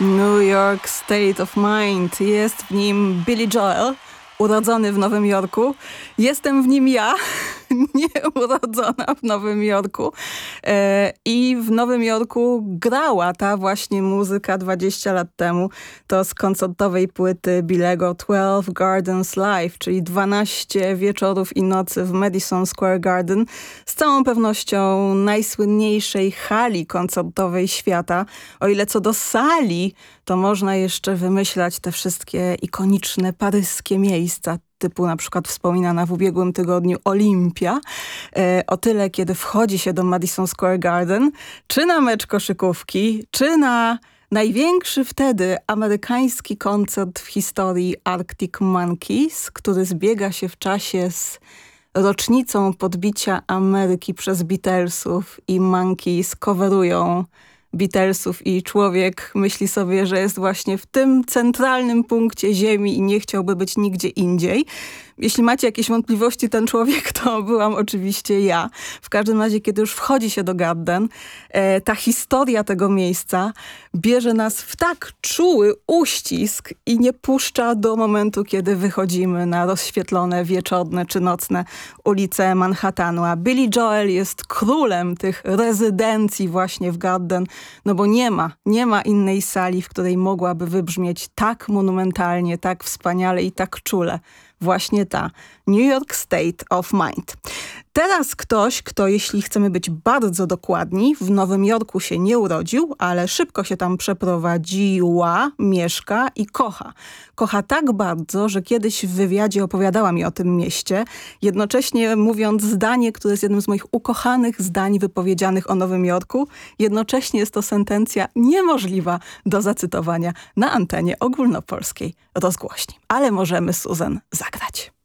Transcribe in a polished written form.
New York State of Mind. Jest w nim Billy Joel, urodzony w Nowym Jorku. Jestem w nim ja, nieurodzona w Nowym Jorku. I w Nowym Jorku grała ta właśnie muzyka 20 lat temu. To z koncertowej płyty Billego 12 Gardens Live, czyli 12 wieczorów i nocy w Madison Square Garden. Z całą pewnością najsłynniejszej hali koncertowej świata. O ile co do sali, to można jeszcze wymyślać te wszystkie ikoniczne paryskie miejsca, typu na przykład wspominana w ubiegłym tygodniu Olimpia. O tyle, kiedy wchodzi się do Madison Square Garden, czy na mecz koszykówki, czy na największy wtedy amerykański koncert w historii Arctic Monkeys, który zbiega się w czasie z rocznicą podbicia Ameryki przez Beatlesów i Monkeys coverują Beatlesów i człowiek myśli sobie, że jest właśnie w tym centralnym punkcie ziemi i nie chciałby być nigdzie indziej. Jeśli macie jakieś wątpliwości, ten człowiek to byłam oczywiście ja. W każdym razie, kiedy już wchodzi się do Garden, ta historia tego miejsca bierze nas w tak czuły uścisk i nie puszcza do momentu, kiedy wychodzimy na rozświetlone, wieczorne czy nocne ulice Manhattanu. A Billy Joel jest królem tych rezydencji właśnie w Garden, no bo nie ma innej sali, w której mogłaby wybrzmieć tak monumentalnie, tak wspaniale i tak czule. Właśnie ta New York State of Mind. Teraz ktoś, kto, jeśli chcemy być bardzo dokładni, w Nowym Jorku się nie urodził, ale szybko się tam przeprowadziła, mieszka i kocha. Kocha tak bardzo, że kiedyś w wywiadzie opowiadała mi o tym mieście, jednocześnie mówiąc zdanie, które jest jednym z moich ukochanych zdań wypowiedzianych o Nowym Jorku. Jednocześnie jest to sentencja niemożliwa do zacytowania na antenie ogólnopolskiej rozgłośni. Ale możemy, Susan, zagrać.